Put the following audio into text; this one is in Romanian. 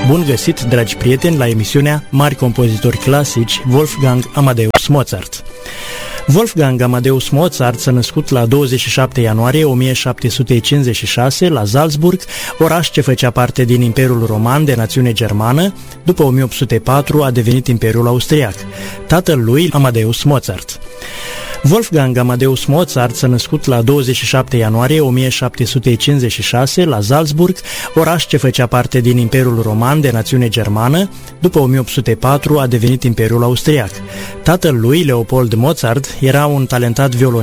Bun găsit, dragi prieteni, la emisiunea Mari compozitori clasici Wolfgang Amadeus Mozart. Wolfgang Amadeus Mozart s-a născut la 27 ianuarie 1756 la Salzburg, oraș ce făcea parte din Imperiul Roman de națiune germană. După 1804 a devenit Imperiul Austriac. Tatăl lui, Amadeus Mozart. Wolfgang Amadeus Mozart s-a născut la 27 ianuarie 1756 la Salzburg, oraș ce făcea parte din Imperiul Roman de națiune germană. După 1804 a devenit Imperiul Austriac. Tatăl lui, Leopold Mozart, era un talentat violonist